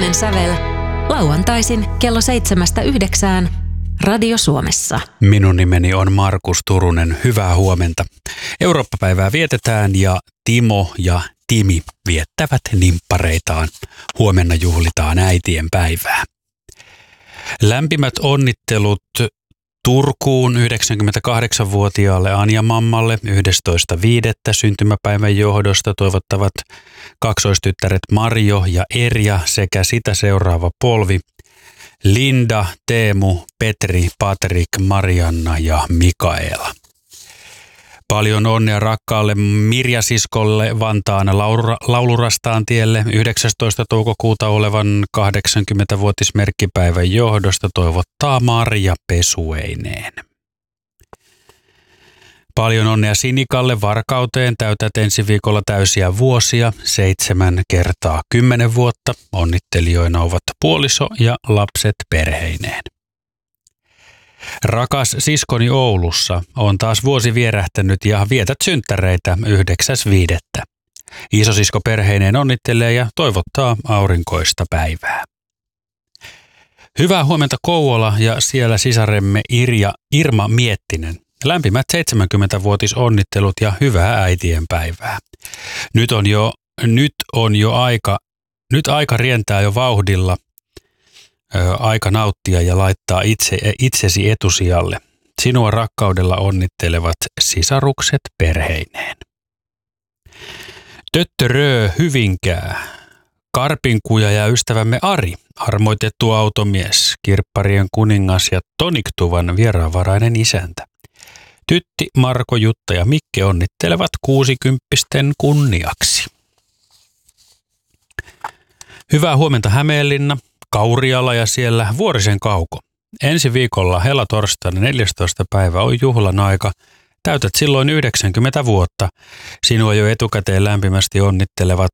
Pohjoinen sävel. Lauantaisin kello 7-9 Radio Suomessa. Minun nimeni on Markus Turunen. Hyvää huomenta. Eurooppa-päivää vietetään ja Timo ja Timi viettävät nimppareitaan. Huomenna juhlitaan äitien päivää. Lämpimät onnittelut Turkuun 98-vuotiaalle Anja-mammalle 11.5. syntymäpäivän johdosta toivottavat kaksoistyttäret Marjo ja Erja sekä sitä seuraava polvi Linda, Teemu, Petri, Patrik, Marianna ja Mikaela. Paljon onnea rakkaalle Mirja-siskolle Vantaan Laulurastaan tielle 19. toukokuuta olevan 80-vuotismerkkipäivän johdosta toivottaa Marja Pesueineen. Paljon onnea Sinikalle Varkauteen, täytät ensi viikolla täysiä vuosia, 7 kertaa 10 vuotta. Onnittelijoina ovat puoliso ja lapset perheineen. Rakas siskoni Oulussa on taas vuosi vierähtänyt ja vietät synttäreitä 9.5. Isosisko perheineen onnittelee ja toivottaa aurinkoista päivää. Hyvää huomenta Kouvola ja siellä sisaremme Irma Miettinen. Lämpimät 70-vuotisonnittelut ja hyvää äitien päivää. Nyt aika rientää jo vauhdilla. Aika nauttia ja laittaa itsesi etusijalle. Sinua rakkaudella onnittelevat sisarukset perheineen. Töttörö Hyvinkää. Karpinkuja ja ystävämme Ari, armoitettu automies, kirpparien kuningas ja toniktuvan vieraanvarainen isäntä. Tytti, Marko, Jutta ja Mikke onnittelevat 60-vuotiaiden kunniaksi. Hyvää huomenta Hämeenlinna, Kauriala ja siellä Vuorisen Kauko. Ensi viikolla helatorstaina 14. päivä on juhlan aika. Täytät silloin 90 vuotta. Sinua jo etukäteen lämpimästi onnittelevat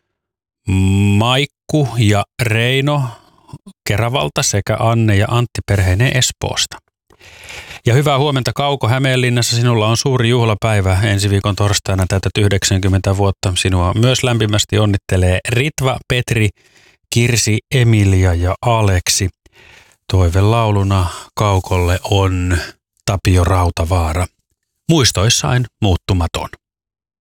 Maikku ja Reino Keravalta sekä Anne ja Antti perheineen Espoosta. Ja hyvää huomenta Kauko Hämeenlinnassa. Sinulla on suuri juhlapäivä. Ensi viikon torstaina täytät 90 vuotta. Sinua myös lämpimästi onnittelee Ritva, Petri, Kirsi, Emilia ja Aleksi. Toivelauluna Kaukolle on Tapio Rautavaara. Muistoissain muuttumaton.